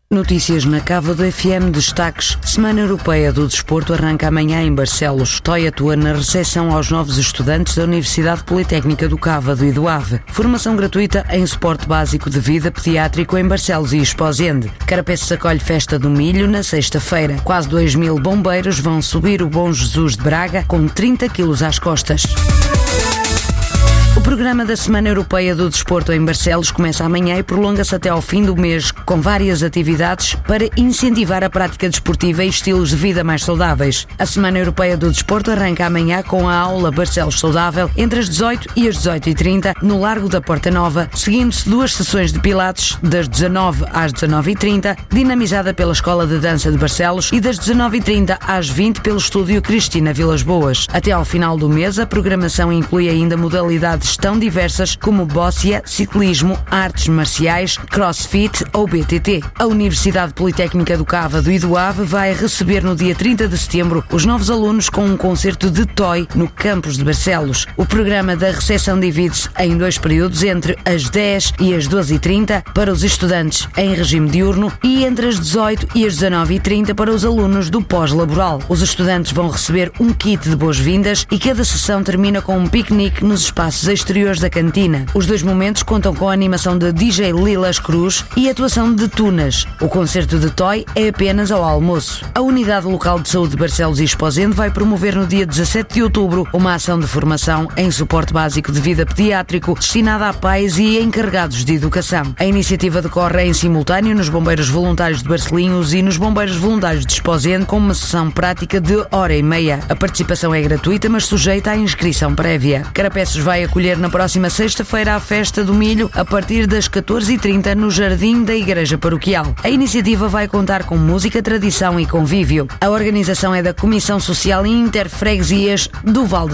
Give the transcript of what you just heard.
Notícias na Cávado FM, destaques. Semana Europeia do Desporto arranca amanhã em Barcelos. TOI atua na recepção aos novos estudantes da Universidade Politécnica do Cávado e do AVE. Formação gratuita em suporte básico de vida pediátrico em Barcelos e Esposende. Carapeços acolhe Festa do Milho na sexta-feira. Quase 2.000 bombeiros vão subir o Bom Jesus de Braga com 30 quilos às costas. O programa da Semana Europeia do Desporto em Barcelos começa amanhã e prolonga-se até ao fim do mês, com várias atividades para incentivar a prática desportiva e estilos de vida mais saudáveis. A Semana Europeia do Desporto arranca amanhã com a aula Barcelos Saudável entre as 18 e as 18h30 no Largo da Porta Nova, seguindo-se 2 sessões de pilates das 19 às 19h30, dinamizada pela Escola de Dança de Barcelos, e das 19h30 às 20 pelo Estúdio Cristina Vilas Boas. Até ao final do mês, a programação inclui ainda modalidades tão diversas como bóssia, ciclismo, artes marciais, crossfit ou BTT. A Universidade Politécnica do Cávado e do AVE vai receber no dia 30 de setembro os novos alunos com um concerto de TOI no campus de Barcelos. O programa da recepção divide-se em 2 períodos, entre as 10 e as 12h30 para os estudantes em regime diurno e entre as 18 e as 19h30 para os alunos do pós-laboral. Os estudantes vão receber um kit de boas-vindas e cada sessão termina com um piquenique nos espaços exteriores da cantina. Os 2 momentos contam com a animação de DJ Lilas Cruz e atuação de Tunas. O concerto de TOI é apenas ao almoço. A Unidade Local de Saúde de Barcelos e Esposende vai promover no dia 17 de outubro uma ação de formação em suporte básico de vida pediátrico destinada a pais e encarregados de educação. A iniciativa decorre em simultâneo nos Bombeiros Voluntários de Barcelinhos e nos Bombeiros Voluntários de Esposende, com uma sessão prática de 1h30. A participação é gratuita, mas sujeita à inscrição prévia. Carapeços vai acolher na próxima sexta-feira a Festa do Milho a partir das 14h30 no Jardim da Igreja Paroquial. A iniciativa vai contar com música, tradição e convívio. A organização é da Comissão Social e Interfreguesias do Val de